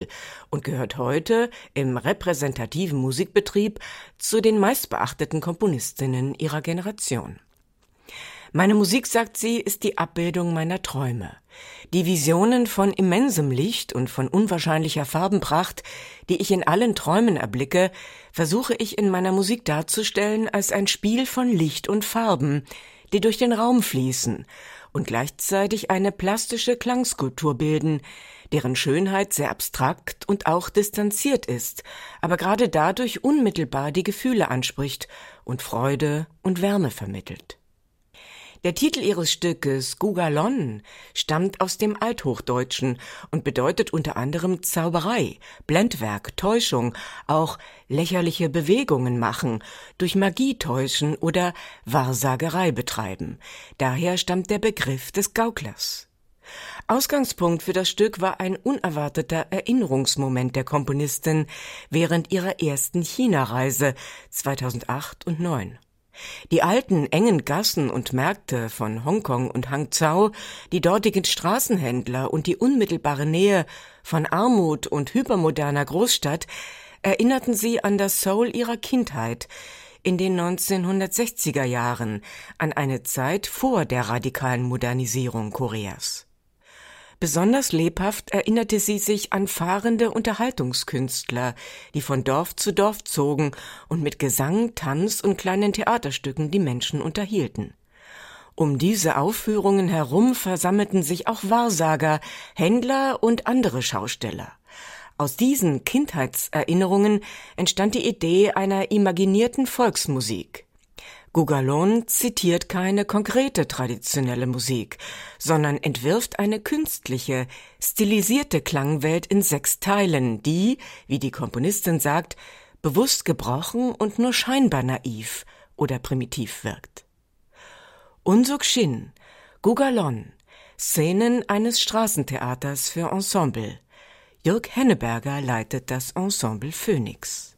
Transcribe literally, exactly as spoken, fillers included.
und gehört heute im repräsentativen Musikbetrieb zu den meistbeachteten Komponistinnen ihrer Generation. Meine Musik, sagt sie, ist die Abbildung meiner Träume. Die Visionen von immensem Licht und von unwahrscheinlicher Farbenpracht, die ich in allen Träumen erblicke, versuche ich in meiner Musik darzustellen als ein Spiel von Licht und Farben, die durch den Raum fließen und gleichzeitig eine plastische Klangskulptur bilden, deren Schönheit sehr abstrakt und auch distanziert ist, aber gerade dadurch unmittelbar die Gefühle anspricht und Freude und Wärme vermittelt. Der Titel ihres Stückes Gugalon stammt aus dem Althochdeutschen und bedeutet unter anderem Zauberei, Blendwerk, Täuschung, auch lächerliche Bewegungen machen, durch Magie täuschen oder Wahrsagerei betreiben. Daher stammt der Begriff des Gauklers. Ausgangspunkt für das Stück war ein unerwarteter Erinnerungsmoment der Komponistin während ihrer ersten China-Reise zweitausendacht und neun. Die alten, engen Gassen und Märkte von Hongkong und Hangzhou, die dortigen Straßenhändler und die unmittelbare Nähe von Armut und hypermoderner Großstadt erinnerten sie an das Seoul ihrer Kindheit in den neunzehnhundertsechziger Jahren, an eine Zeit vor der radikalen Modernisierung Koreas. Besonders lebhaft erinnerte sie sich an fahrende Unterhaltungskünstler, die von Dorf zu Dorf zogen und mit Gesang, Tanz und kleinen Theaterstücken die Menschen unterhielten. Um diese Aufführungen herum versammelten sich auch Wahrsager, Händler und andere Schausteller. Aus diesen Kindheitserinnerungen entstand die Idee einer imaginierten Volksmusik. Gugalon zitiert keine konkrete traditionelle Musik, sondern entwirft eine künstliche, stilisierte Klangwelt in sechs Teilen, die, wie die Komponistin sagt, bewusst gebrochen und nur scheinbar naiv oder primitiv wirkt. Unsuk Shin, Gugalon, Szenen eines Straßentheaters für Ensemble. Jörg Henneberger leitet das Ensemble Phoenix.